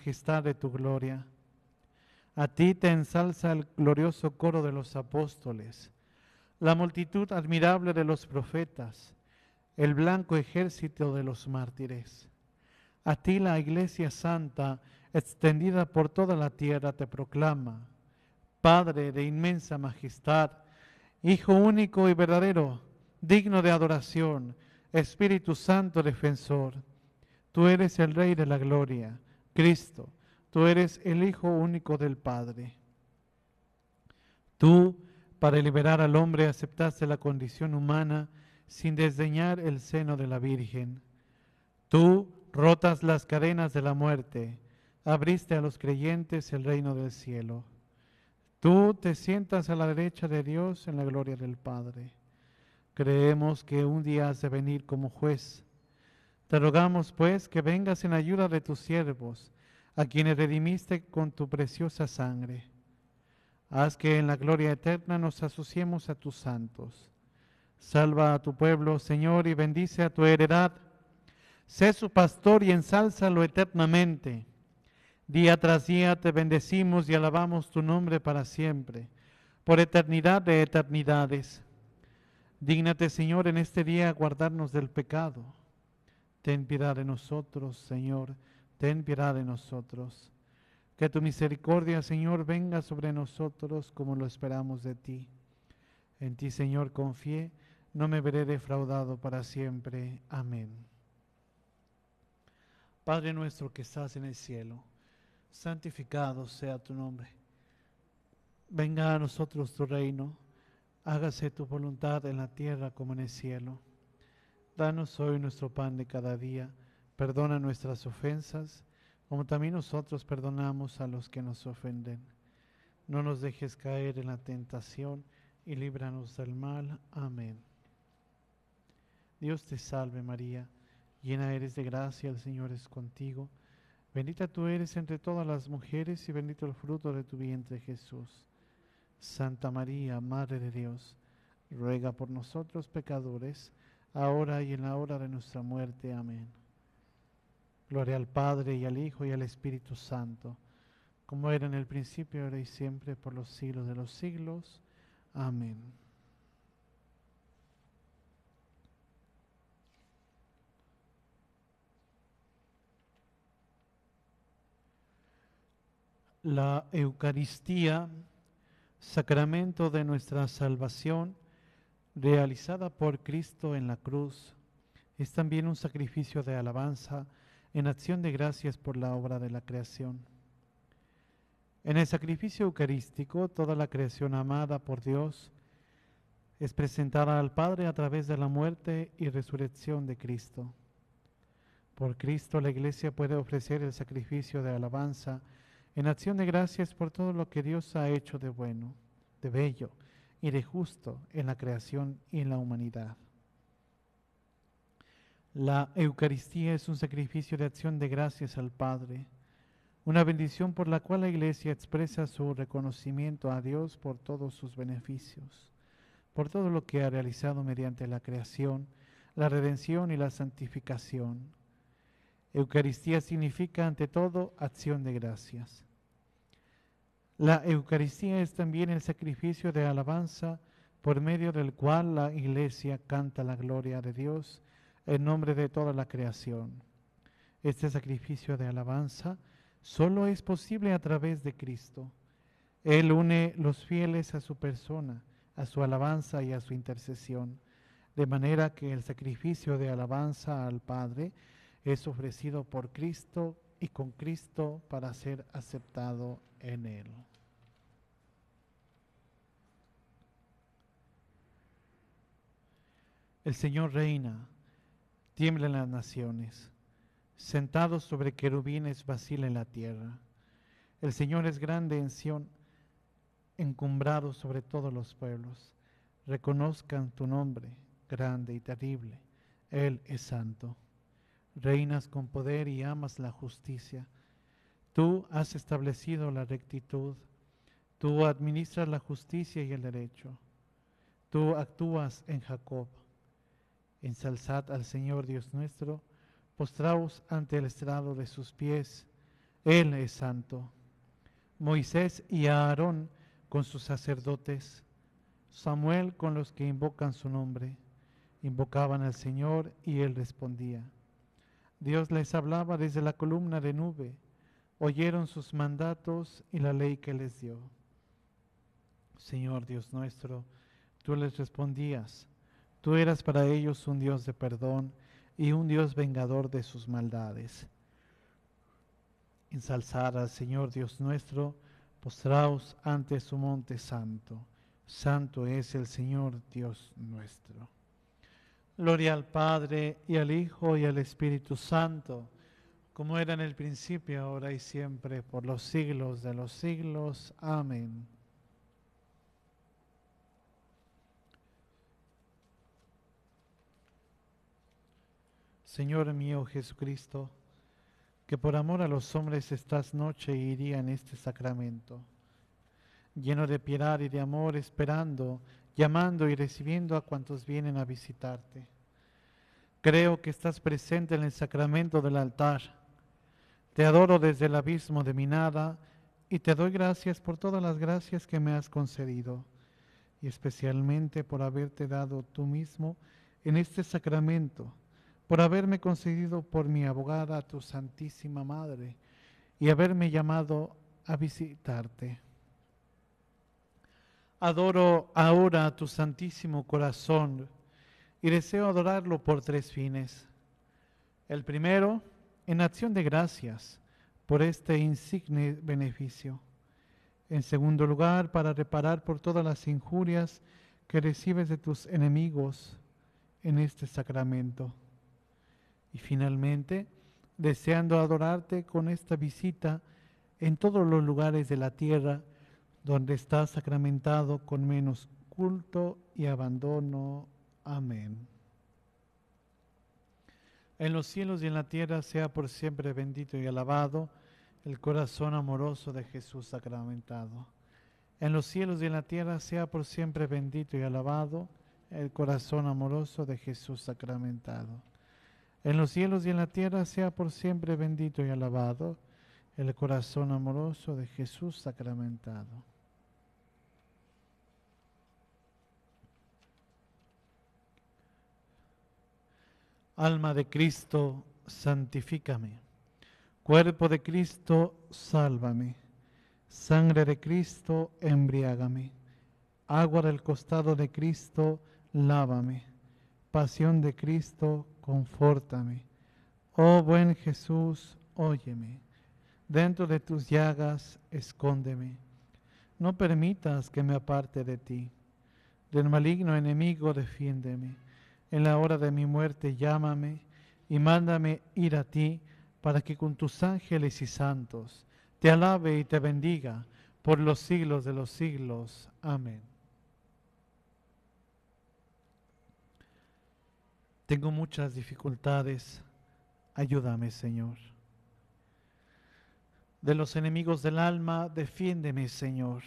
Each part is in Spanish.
majestad de tu gloria. A ti te ensalza el glorioso coro de los apóstoles, la multitud admirable de los profetas, el blanco ejército de los mártires. A ti la Iglesia Santa, extendida por toda la tierra, te proclama, Padre de inmensa majestad, Hijo único y verdadero, digno de adoración, Espíritu Santo defensor. Tú eres el Rey de la gloria, Cristo, tú eres el Hijo único del Padre. Tú, para liberar al hombre, aceptaste la condición humana sin desdeñar el seno de la Virgen. Tú, rotas las cadenas de la muerte, abriste a los creyentes el reino del cielo. Tú te sientas a la derecha de Dios en la gloria del Padre. Creemos que un día has de venir como juez. Te rogamos, pues, que vengas en ayuda de tus siervos, a quienes redimiste con tu preciosa sangre. Haz que en la gloria eterna nos asociemos a tus santos. Salva a tu pueblo, Señor, y bendice a tu heredad. Sé su pastor y ensálzalo eternamente. Día tras día te bendecimos y alabamos tu nombre para siempre, por eternidad de eternidades. Dígnate, Señor, en este día guardarnos del pecado. Ten piedad de nosotros, Señor, ten piedad de nosotros. Que tu misericordia, Señor, venga sobre nosotros como lo esperamos de ti. En ti, Señor, confié, no me veré defraudado para siempre. Amén. Padre nuestro que estás en el cielo, santificado sea tu nombre. Venga a nosotros tu reino, hágase tu voluntad en la tierra como en el cielo. Danos hoy nuestro pan de cada día, perdona nuestras ofensas, como también nosotros perdonamos a los que nos ofenden. No nos dejes caer en la tentación y líbranos del mal. Amén. Dios te salve María, llena eres de gracia, el Señor es contigo. Bendita tú eres entre todas las mujeres y bendito el fruto de tu vientre Jesús. Santa María, Madre de Dios, ruega por nosotros pecadores, ahora y en la hora de nuestra muerte. Amén. Gloria al Padre, y al Hijo, y al Espíritu Santo, como era en el principio, ahora y siempre, por los siglos de los siglos. Amén. La Eucaristía, sacramento de nuestra salvación, realizada por Cristo en la cruz, es también un sacrificio de alabanza en acción de gracias por la obra de la creación. En el sacrificio eucarístico, toda la creación amada por Dios es presentada al Padre a través de la muerte y resurrección de Cristo. Por Cristo la Iglesia puede ofrecer el sacrificio de alabanza en acción de gracias por todo lo que Dios ha hecho de bueno, de bello y de justo en la creación y en la humanidad. La Eucaristía es un sacrificio de acción de gracias al Padre, una bendición por la cual la Iglesia expresa su reconocimiento a Dios por todos sus beneficios, por todo lo que ha realizado mediante la creación, la redención y la santificación. Eucaristía significa ante todo acción de gracias. La Eucaristía es también el sacrificio de alabanza por medio del cual la Iglesia canta la gloria de Dios en nombre de toda la creación. Este sacrificio de alabanza solo es posible a través de Cristo. Él une los fieles a su persona, a su alabanza y a su intercesión, de manera que el sacrificio de alabanza al Padre es ofrecido por Cristo y con Cristo para ser aceptado en Él. El Señor reina, tiemblan las naciones, sentados sobre querubines vacila en la tierra. El Señor es grande en Sión, encumbrado sobre todos los pueblos. Reconozcan tu nombre, grande y terrible. Él es santo. Reinas con poder y amas la justicia. Tú has establecido la rectitud. Tú administras la justicia y el derecho. Tú actúas en Jacob. Ensalzad al Señor Dios nuestro, postraos ante el estrado de sus pies, Él es santo. Moisés y Aarón con sus sacerdotes, Samuel con los que invocan su nombre, invocaban al Señor y Él respondía. Dios les hablaba desde la columna de nube, oyeron sus mandatos y la ley que les dio. Señor Dios nuestro, tú les respondías, tú eras para ellos un Dios de perdón y un Dios vengador de sus maldades. Ensalzad al Señor Dios nuestro, postraos ante su monte santo. Santo es el Señor Dios nuestro. Gloria al Padre, y al Hijo, y al Espíritu Santo, como era en el principio, ahora y siempre, por los siglos de los siglos. Amén. Señor mío Jesucristo, que por amor a los hombres estás noche y día en este sacramento, lleno de piedad y de amor, esperando, llamando y recibiendo a cuantos vienen a visitarte. Creo que estás presente en el sacramento del altar. Te adoro desde el abismo de mi nada y te doy gracias por todas las gracias que me has concedido, y especialmente por haberte dado tú mismo en este sacramento, por haberme concedido por mi abogada tu Santísima Madre y haberme llamado a visitarte. Adoro ahora a tu Santísimo Corazón y deseo adorarlo por tres fines. El primero, en acción de gracias por este insigne beneficio. En segundo lugar, para reparar por todas las injurias que recibes de tus enemigos en este sacramento. Y finalmente, deseando adorarte con esta visita en todos los lugares de la tierra donde estás sacramentado con menos culto y abandono. Amén. En los cielos y en la tierra sea por siempre bendito y alabado el corazón amoroso de Jesús sacramentado. En los cielos y en la tierra sea por siempre bendito y alabado el corazón amoroso de Jesús sacramentado. En los cielos y en la tierra sea por siempre bendito y alabado el corazón amoroso de Jesús sacramentado. Alma de Cristo, santifícame. Cuerpo de Cristo, sálvame. Sangre de Cristo, embriágame. Agua del costado de Cristo, lávame. Pasión de Cristo, confórtame. Oh buen Jesús, óyeme. Dentro de tus llagas, escóndeme. No permitas que me aparte de ti. Del maligno enemigo, defiéndeme. En la hora de mi muerte, llámame y mándame ir a ti, para que con tus ángeles y santos te alabe y te bendiga por los siglos de los siglos. Amén. Tengo muchas dificultades, ayúdame, Señor. De los enemigos del alma, defiéndeme, Señor.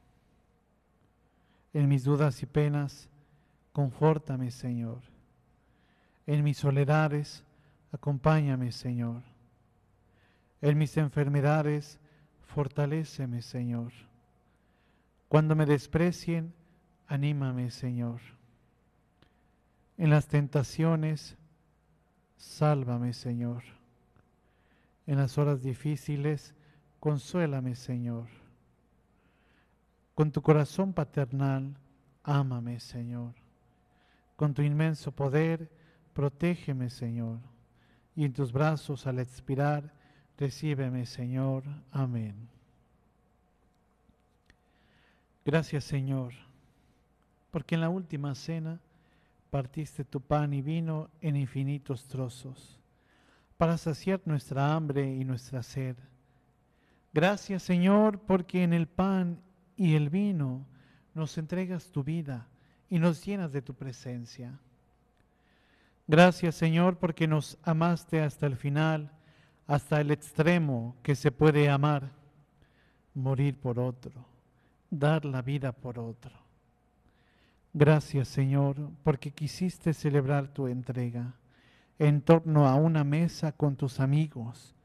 En mis dudas y penas, confórtame, Señor. En mis soledades, acompáñame, Señor. En mis enfermedades, fortaléceme, Señor. Cuando me desprecien, anímame, Señor. En las tentaciones, sálvame, Señor. En las horas difíciles, consuélame, Señor. Con tu corazón paternal, ámame, Señor. Con tu inmenso poder, protégeme, Señor. Y en tus brazos, al expirar, recíbeme, Señor. Amén. Gracias, Señor, porque en la última cena partiste tu pan y vino en infinitos trozos, para saciar nuestra hambre y nuestra sed. Gracias, Señor, porque en el pan y el vino nos entregas tu vida y nos llenas de tu presencia. Gracias, Señor, porque nos amaste hasta el final, hasta el extremo que se puede amar, morir por otro, dar la vida por otro. Gracias, Señor, porque quisiste celebrar tu entrega en torno a una mesa con tus amigos,